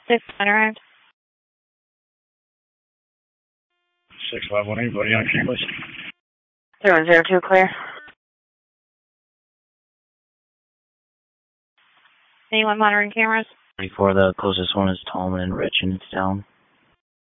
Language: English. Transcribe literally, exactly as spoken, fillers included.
Six arrived. Six five one eight, buddy on campus. Zero zero two clear. Anyone monitoring cameras? Before the closest one is Tallman and Rich, and it's down.